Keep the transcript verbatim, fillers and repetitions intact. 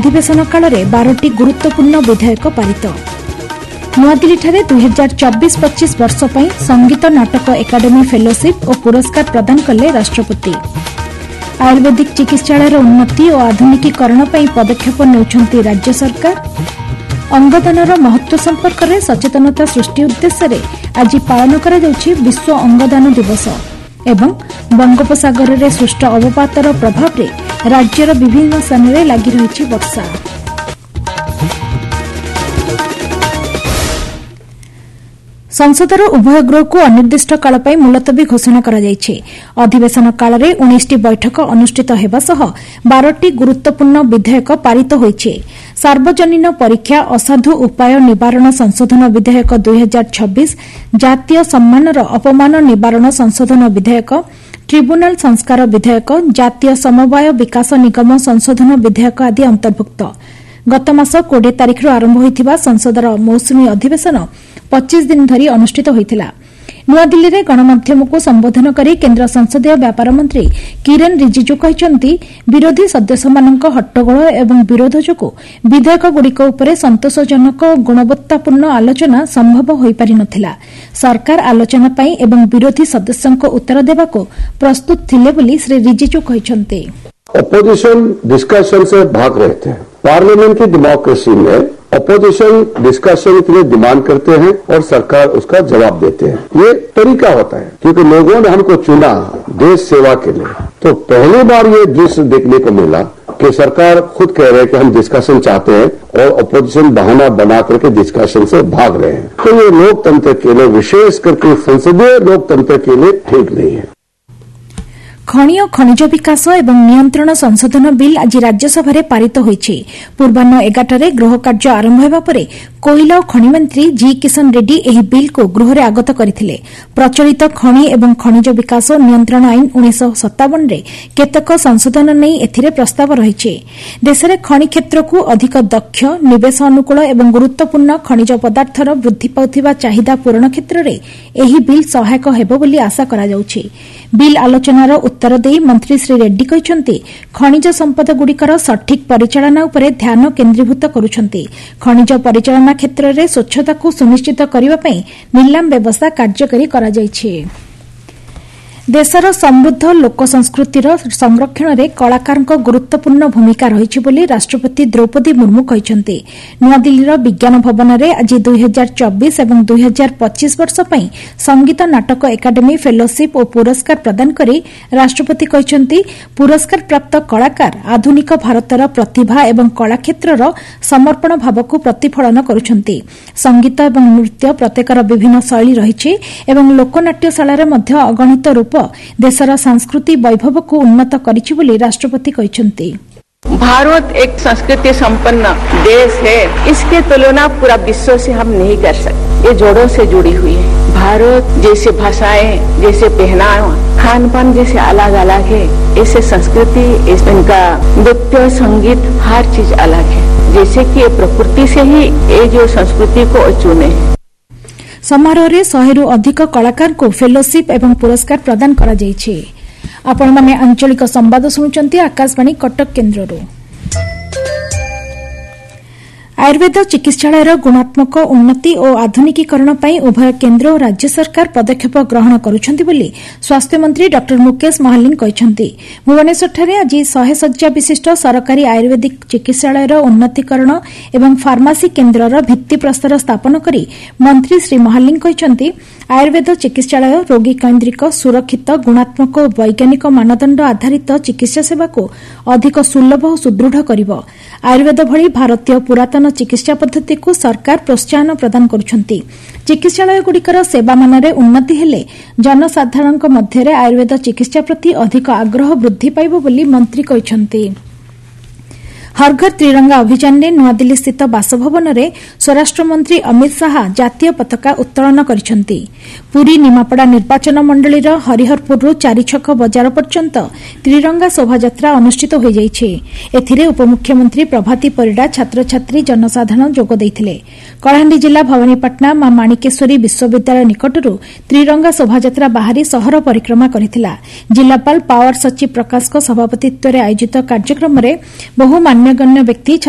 ଅଧିବେଶନ କାଳରେ ବାରଟି ଗୁରୁତ୍ୱପୂର୍ଣ୍ଣ ବିଧେୟକ ପାରିତ। ନୂଆଦିଲ୍ଲୀଠାରେ ଦୁଇ ହଜାର ଚବିଶ ପଚିଶ ବର୍ଷ ପାଇଁ ସଙ୍ଗୀତ ନାଟକ ଏକାଡେମୀ ଫେଲୋସିପ୍ ଓ ପୁରସ୍କାର ପ୍ରଦାନ କଲେ ରାଷ୍ଟ୍ରପତି। ଆୟୁର୍ବେଦିକ ଚିକିତ୍ସାଳୟର ଉନ୍ନତି ଓ ଆଧୁନିକୀକରଣ ପାଇଁ ପଦକ୍ଷେପ ନେଉଛନ୍ତି ରାଜ୍ୟ ସରକାର। ଅଙ୍ଗଦାନର ମହତ୍ୱ ସମ୍ପର୍କରେ ସଚେତନତା ସୃଷ୍ଟି ଉଦ୍ଦେଶ୍ୟରେ ଆଜି ପାଳନ କରାଯାଉଛି ବିଶ୍ୱ ଅଙ୍ଗଦାନ ଦିବସ ଏବଂ ବଙ୍ଗୋପସାଗରରେ ସୃଷ୍ଟ ଅବପାତର ପ୍ରଭାବରେ ରାଜ୍ୟର ବିଭିନ୍ନ ସ୍ଥାନରେ ଲାଗି ରହିଛି ବର୍ଷା। ସଂସଦର ଉଭୟ ଗୃହକୁ ଅନିର୍ଦ୍ଦିଷ୍ଟ କାଳ ପାଇଁ ମୁଲତବୀ ଘୋଷଣା କରାଯାଇଛି। ଅଧିବେଶନ କାଳରେ ଉଣେଇଶଟି ବୈଠକ ଅନୁଷ୍ଠିତ ହେବା ସହ ବାରଟି ଗୁରୁତ୍ୱପୂର୍ଣ୍ଣ ବିଧେୟକ ପାରିତ ହୋଇଛି। ସାର୍ବଜନୀନ ପରୀକ୍ଷା ଅସାଧୁ ଉପାୟ ନିବାରଣ ସଂଶୋଧନ ବିଧେୟକ ଦୁଇ ହଜାର ଛବିଶ, ଜାତୀୟ ସମ୍ମାନର ଅପମାନ ନିବାରଣ ସଂଶୋଧନ ବିଧେୟକ, ଟ୍ରିବ୍ୟୁନାଲ ସଂସ୍କାର ବିଧେୟକ, ଜାତୀୟ ସମବାୟ ବିକାଶ ନିଗମ ସଂଶୋଧନ ବିଧେୟକ ଆଦି ଅନ୍ତର୍ଭୁକ୍ତ। ଗତ ମାସ କୋଡ଼ିଏ ତାରିଖରୁ ଆରମ୍ଭ ହୋଇଥିବା ସଂସଦର ମୌସୁମୀ ଅଧିବେଶନ ପଚିଶ ଦିନ ଧରି ଅନୁଷ୍ଠିତ ହୋଇଥିଲା। ନୂଆଦିଲ୍ଲୀରେ ଗଣମାଧ୍ୟମକୁ ସମ୍ବୋଧନ କରି କେନ୍ଦ୍ର ସଂସଦୀୟ ବ୍ୟାପାର ମନ୍ତ୍ରୀ କିରେନ୍ ରିଜିଜୁ କହିଛନ୍ତି, ବିରୋଧୀ ସଦସ୍ୟମାନଙ୍କ ହଟ୍ଟଗୋଳ ଏବଂ ବିରୋଧ ଯୋଗୁଁ ବିଧେୟକଗୁଡ଼ିକ ଉପରେ ସନ୍ତୋଷଜନକ ଓ ଗୁଣବତ୍ତାପୂର୍ଣ୍ଣ ଆଲୋଚନା ସମ୍ଭବ ହୋଇପାରି ନ ଥିଲା। ସରକାର ଆଲୋଚନା ପାଇଁ ଏବଂ ବିରୋଧୀ ସଦସ୍ୟଙ୍କ ଉତ୍ତର ଦେବାକୁ ପ୍ରସ୍ତୁତ ଥିଲେ ବୋଲି ଶ୍ରୀ ରିଜିଜୁ କହିଛନ୍ତି। अपोजिशन डिस्कशन से भाग रहे थे। पार्लियामेंट की डेमोक्रेसी में अपोजिशन डिस्कशन के लिए डिमांड करते हैं और सरकार उसका जवाब देते हैं। ये तरीका होता है क्योंकि लोगों ने हमको चुना देश सेवा के लिए। तो पहली बार ये दृश्य देखने को मिला कि सरकार खुद कह रहे हैं कि हम डिस्कशन चाहते हैं और अपोजिशन बहाना बना करके डिस्कशन से भाग रहे हैं। तो ये लोकतंत्र के लिए, विशेष करके संसदीय लोकतंत्र के लिए ठीक नहीं है। ଖଣି ଓ ଖଣିଜ ବିକାଶ ଏବଂ ନିୟନ୍ତ୍ରଣ ସଂଶୋଧନ ବିଲ୍ ଆଜି ରାଜ୍ୟସଭାରେ ପାରିତ ହୋଇଛି। ପୂର୍ବାହ୍ନ ଏଗାରଟାରେ ଗୃହ କାର୍ଯ୍ୟ ଆରମ୍ଭ ହେବା ପରେ କୋଇଲା ଓ ଖଣି ମନ୍ତ୍ରୀ ଜି କିଶନ ରେଡ୍ଡୀ ଏହି ବିଲ୍କୁ ଗୃହରେ ଆଗତ କରିଥିଲେ। ପ୍ରଚଳିତ ଖଣି ଏବଂ ଖଣିଜ ବିକାଶ ଓ ନିୟନ୍ତ୍ରଣ ଆଇନ ଉଣେଇଶହ ସତାବନରେ କେତେକ ସଂଶୋଧନ ନେଇ ଏଥିରେ ପ୍ରସ୍ତାବ ରହିଛି। ଦେଶରେ ଖଣି କ୍ଷେତ୍ରକୁ ଅଧିକ ଦକ୍ଷ, ନିବେଶ ଅନୁକୂଳ ଏବଂ ଗୁରୁତ୍ୱପୂର୍ଣ୍ଣ ଖଣିଜ ପଦାର୍ଥର ବୃଦ୍ଧି ପାଉଥିବା ଚାହିଦା ପୂରଣ କ୍ଷେତ୍ରରେ ଏହି ବିଲ୍ ସହାୟକ ହେବ ବୋଲି ଆଶା କରାଯାଉଛି। ବିଲ୍ ଆଲୋଚନାର ଉତ୍ତର ଦେଇ ମନ୍ତ୍ରୀ ଶ୍ରୀ ରେଡ୍ଡୀ କହିଛନ୍ତି, ଖଣିଜ ସମ୍ପଦଗୁଡ଼ିକର ସଠିକ୍ ପରିଚାଳନା ଉପରେ ଧ୍ୟାନ କେନ୍ଦ୍ରୀଭୂତ କରୁଛନ୍ତି। ଖଣିଜ ପରିଚାଳନା କ୍ଷେତ୍ରରେ ସ୍ୱଚ୍ଛତାକୁ ସୁନିଶ୍ଚିତ କରିବା ପାଇଁ ନିଲାମ ବ୍ୟବସ୍ଥା କାର୍ଯ୍ୟକାରୀ କରାଯାଇଛି। ଦେଶର ସମୃଦ୍ଧ ଲୋକ ସଂସ୍କୃତିର ସଂରକ୍ଷଣରେ କଳାକାରଙ୍କ ଗୁରୁତ୍ୱପୂର୍ଣ୍ଣ ଭୂମିକା ରହିଛି ବୋଲି ରାଷ୍ଟ୍ରପତି ଦ୍ରୌପଦୀ ମୁର୍ମୁ କହିଛନ୍ତି। ନୂଆଦିଲ୍ଲୀର ବିଜ୍ଞାନ ଭବନରେ ଆଜି ଦୁଇ ହଜାର ଚବିଶ ଏବଂ ଦୁଇ ହଜାର ପଚିଶ ବର୍ଷ ପାଇଁ ସଙ୍ଗୀତ ନାଟକ ଏକାଡେମୀ ଫେଲୋସିପ୍ ଓ ପୁରସ୍କାର ପ୍ରଦାନ କରି ରାଷ୍ଟ୍ରପତି କହିଛନ୍ତି, ପୁରସ୍କାରପ୍ରାପ୍ତ କଳାକାର ଆଧୁନିକ ଭାରତର ପ୍ରତିଭା ଏବଂ କଳା କ୍ଷେତ୍ରର ସମର୍ପଣ ଭାବକୁ ପ୍ରତିଫଳନ କରୁଛନ୍ତି। ସଙ୍ଗୀତ ଏବଂ ନୃତ୍ୟ ପ୍ରତ୍ୟେକର ବିଭିନ୍ନ ଶୈଳୀ ରହିଛି ଏବଂ ଲୋକନାଟ୍ୟଶାଳାରେ ମଧ୍ୟ ଅଗଣିତ ରୂପ ଦେଶର ସଂସ୍କୃତି ବୈଭବକୁ ଉନ୍ନତ କରିଛି ବୋଲି ରାଷ୍ଟ୍ରପତି କହିଛନ୍ତି। भारत एक संस्कृति संपन्न देश है, इसके तुलना पूरा विश्व से हम नहीं कर सकते। ये जोड़ों से जुड़ी हुई है। भारत जैसे भाषाएं, जैसे पहनावा, खान पान जैसे अलग अलग है, ऐसे संस्कृति, इनका नृत्य, संगीत, हर चीज अलग है। जैसे कि ये प्रकृति से ही ये जो संस्कृति को चुने है। समारोहରେ ଶହେରୁ ଅଧିକ କଳାକାରଙ୍କୁ ଫେଲୋସିପ୍ ଏବଂ ପୁରସ୍କାର ପ୍ରଦାନ କରାଯାଇଛି। ଆପଣମାନେ ଆଞ୍ଚଳିକ ସମ୍ବାଦ ଶୁଣୁଛନ୍ତି ଆକାଶବାଣୀ କଟକ କେନ୍ଦ୍ରରୁ। ଆୟୁର୍ବେଦ ଚିକିତ୍ସାଳୟର ଗୁଣାତ୍ମକ ଉନ୍ନତି ଓ ଆଧୁନିକୀକରଣ ପାଇଁ ଉଭୟ କେନ୍ଦ୍ର ଓ ରାଜ୍ୟ ସରକାର ପଦକ୍ଷେପ ଗ୍ରହଣ କରୁଛନ୍ତି ବୋଲି ସ୍ୱାସ୍ଥ୍ୟମନ୍ତ୍ରୀ ଡ ମୁକେଶ ମହାଲିଂ କହିଛନ୍ତି। ଭୁବନେଶ୍ୱରଠାରେ ଆଜି ଶହେ ଶଯ୍ୟା ବିଶିଷ୍ଟ ସରକାରୀ ଆୟୁର୍ବେଦିକ ଚିକିତ୍ସାଳୟର ଉନ୍ନତୀକରଣ ଏବଂ ଫାର୍ମାସି କେନ୍ଦ୍ରର ଭିତ୍ତିପ୍ରସ୍ତର ସ୍ଥାପନ କରି ମନ୍ତ୍ରୀ ଶ୍ରୀ ମହାଲିଂ କହିଛନ୍ତି, ଆୟୁର୍ବେଦ ଚିକିତ୍ସାଳୟ ରୋଗୀକୈନ୍ଦ୍ରିକ, ସୁରକ୍ଷିତ, ଗୁଣାତ୍ମକ ଓ ବୈଜ୍ଞାନିକ ମାନଦଣ୍ଡ ଆଧାରିତ ଚିକିତ୍ସା ସେବାକୁ ଅଧିକ ସୁଲଭ ଓ ସୁଦୃଢ଼ କରିବ। ଆୟୁର୍ବେଦ ଭଳି ଭାରତୀୟ ପୁରାତନ ଚିକିତ୍ସା ପଦ୍ଧତିକୁ ସରକାର ପ୍ରୋତ୍ସାହନ ପ୍ରଦାନ କରୁଛନ୍ତି। ଚିକିତ୍ସାଳୟଗୁଡ଼ିକର ସେବାମାନରେ ଉନ୍ନତି ହେଲେ ଜନସାଧାରଣଙ୍କ ମଧ୍ୟରେ ଆୟୁର୍ବେଦ ଚିକିତ୍ସା ପ୍ରତି ଅଧିକ ଆଗ୍ରହ ବୃଦ୍ଧି ପାଇବ ବୋଲି ମନ୍ତ୍ରୀ କହିଛନ୍ତି। हर घर त्रिरंगा अभियान में नूआदिल्लीस्थित बासभवन में स्वराष्ट्रमंत्री अमित शाह जातीय पताका उत्तोलन करिसेंति। पुरी निमापड़ा निर्वाचन मंडलीर हरिहरपुर चारि छक बजार पर्यंत त्रिरंगा शोभायात्रा अनुष्ठित हो जाइछे। एथिरे उपमुख्यमंत्री प्रभाती परिडा छात्र छात्री जनसाधारण जोग दैथिले। कलाहांडी जिला भवानीपाटना मां माणिकेश्वरी विश्वविद्यालय निकटरू त्रिरंगा शोभायात्रा बाहरी शहर परिक्रमा करिथिला। जिलापाल पावर सचिव प्रकाशक सभापतित्व में आयोजित कार्यक्रम में बहु मान्यगण्य व्यक्ति